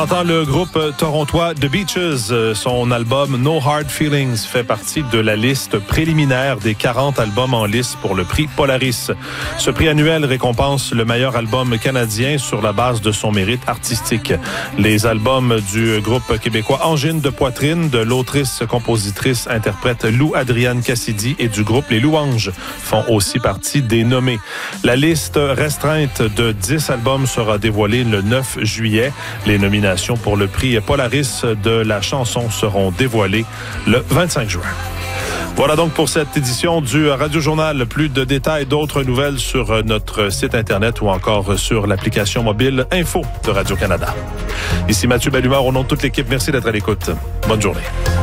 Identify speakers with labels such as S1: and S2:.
S1: Entend le groupe torontois The Beaches. Son album No Hard Feelings fait partie de la liste préliminaire des 40 albums en lice pour le prix Polaris. Ce prix annuel récompense le meilleur album canadien sur la base de son mérite artistique. Les albums du groupe québécois Angine de Poitrine, de l'autrice, compositrice, interprète Lou Adrienne Cassidy et du groupe Les Louanges font aussi partie des nommés. La liste restreinte de 10 albums sera dévoilée le 9 juillet. Les nominations pour le prix Polaris de la chanson seront dévoilées le 25 juin. Voilà donc pour cette édition du Radio Journal. Plus de détails, d'autres nouvelles sur notre site Internet ou encore sur l'application mobile Info de Radio-Canada. Ici Mathieu Bellumeur, au nom de toute l'équipe, merci d'être à l'écoute. Bonne journée.